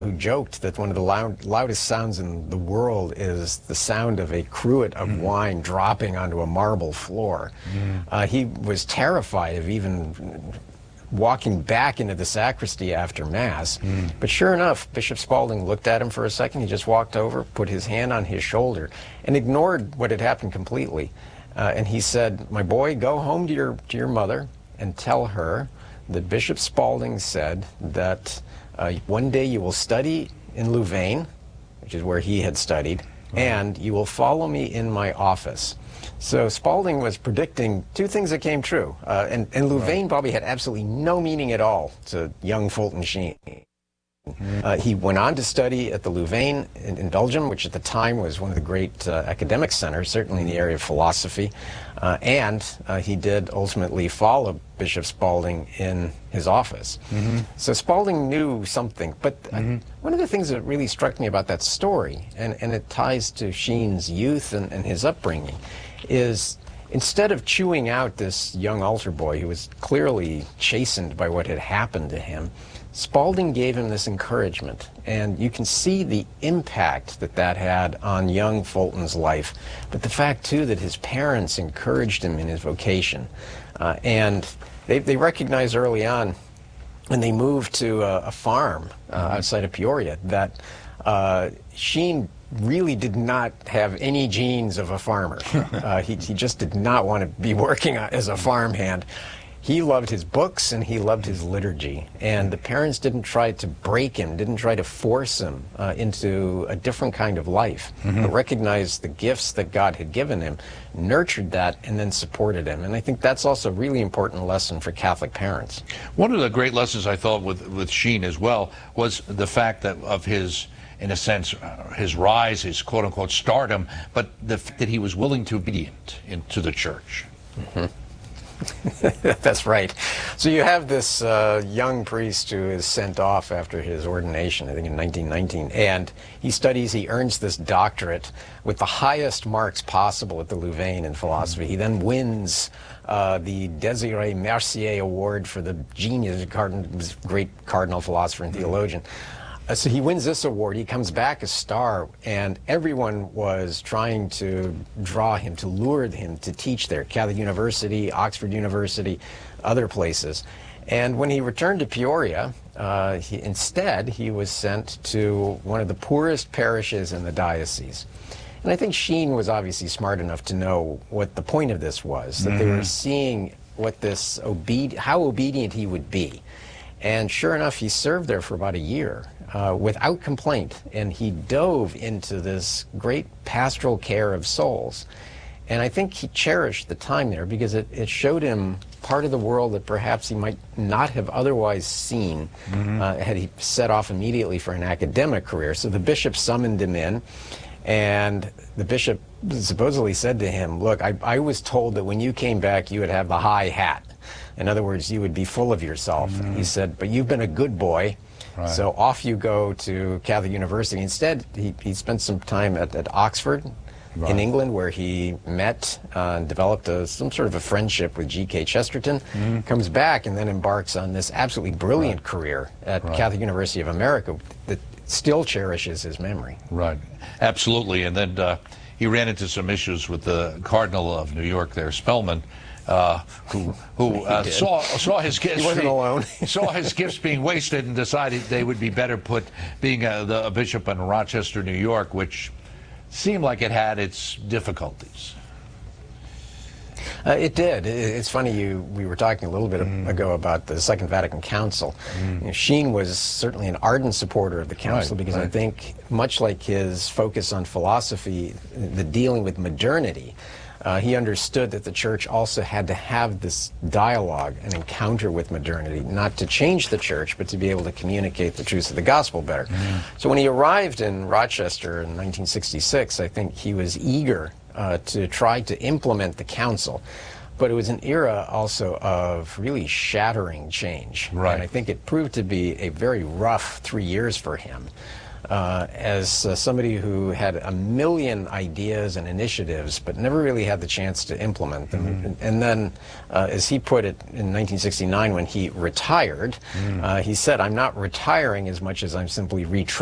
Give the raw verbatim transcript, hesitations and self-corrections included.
who joked that one of the loud, loudest sounds in the world is the sound of a cruet of mm. wine dropping onto a marble floor. Mm. Uh, he was terrified of even walking back into the sacristy after Mass. Mm. But sure enough, Bishop Spalding looked at him for a second. He just walked over, put his hand on his shoulder, and ignored what had happened completely. Uh, and he said, "My boy, go home to your, to your mother and tell her that Bishop Spalding said that Uh, one day you will study in Louvain, which is where he had studied, right. and you will follow me in my office." So Spalding was predicting two things that came true. Uh, and, and Louvain right. probably had absolutely no meaning at all to young Fulton Sheen. Uh, he went on to study at the Louvain in, in Belgium, which at the time was one of the great uh, academic centers, certainly in the area of philosophy. Uh, and uh, he did ultimately follow Bishop Spalding in his office. Mm-hmm. So Spalding knew something. But mm-hmm. uh, one of the things that really struck me about that story, and, and it ties to Sheen's youth and, and his upbringing, is instead of chewing out this young altar boy who was clearly chastened by what had happened to him, Spalding gave him this encouragement, and you can see the impact that that had on young Fulton's life, but the fact, too, that his parents encouraged him in his vocation. Uh, and they, they recognized early on, when they moved to a, a farm uh, mm-hmm. outside of Peoria, that uh, Sheen really did not have any genes of a farmer. uh, he, he just did not want to be working as a farmhand. He loved his books and he loved his liturgy, and the parents didn't try to break him, didn't try to force him uh, into a different kind of life, mm-hmm. but recognized the gifts that God had given him, nurtured that, and then supported him. And I think that's also a really important lesson for Catholic parents. One of the great lessons I thought with, with Sheen as well was the fact that of his, in a sense, uh, his rise, his quote-unquote stardom, but the fact that he was willing to be obedient into the church. Mm-hmm. That's right. So you have this uh, young priest who is sent off after his ordination, I think in nineteen nineteen, and he studies, he earns this doctorate with the highest marks possible at the Louvain in philosophy. He then wins uh, the Désiré Mercier Award for the genius, great cardinal philosopher and theologian. Uh, so he wins this award, he comes back a star, and everyone was trying to draw him, to lure him to teach there, Catholic University, Oxford University, other places. And when he returned to Peoria, uh, he, instead he was sent to one of the poorest parishes in the diocese. And I think Sheen was obviously smart enough to know what the point of this was, that mm-hmm. they were seeing what this obedi- how obedient he would be. And sure enough, he served there for about a year uh, without complaint, and he dove into this great pastoral care of souls. And I think he cherished the time there because it, it showed him part of the world that perhaps he might not have otherwise seen mm-hmm. uh, had he set off immediately for an academic career. So the bishop summoned him in, and the bishop supposedly said to him, "Look, I, I was told that when you came back you would have the high hat. In other words, you would be full of yourself." Mm-hmm. He said, "But you've been a good boy, right. so off you go to Catholic University." Instead, he, he spent some time at, at Oxford right. in England, where he met uh, and developed a, some sort of a friendship with G K Chesterton, mm-hmm. comes back and then embarks on this absolutely brilliant right. career at right. Catholic University of America that still cherishes his memory. Right, absolutely. And then uh, he ran into some issues with the Cardinal of New York there, Spellman, Uh, who who uh, saw saw his gifts he wasn't being, alone. saw his gifts being wasted and decided they would be better put being a, the, a bishop in Rochester, New York, which seemed like it had its difficulties. Uh, it did. It's funny, you we were talking a little bit mm. ago about the Second Vatican Council. Mm. You know, Sheen was certainly an ardent supporter of the council right, because right. I think, much like his focus on philosophy, the dealing with modernity, Uh, he understood that the church also had to have this dialogue, an encounter with modernity, not to change the church, but to be able to communicate the truths of the gospel better. Mm-hmm. So when he arrived in Rochester in nineteen sixty-six, I think he was eager uh, to try to implement the council. but it was an era also of really shattering change. Right. And I think it proved to be a very rough three years for him. Uh, as uh, somebody who had a million ideas and initiatives, but never really had the chance to implement them. Mm-hmm. and, and then, uh, as he put it in nineteen sixty-nine when he retired, mm. uh, he said, "I'm not retiring as much as I'm simply retraining."